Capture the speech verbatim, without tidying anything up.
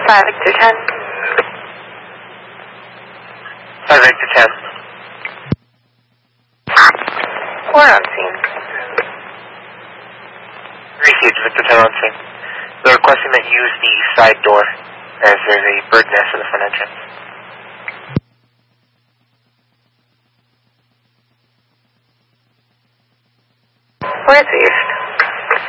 five Victor ten. five Victor ten. We're on scene. Received Victor ten on scene. They're requesting that you use the side door as there's a bird nest in the front entrance. We're safe.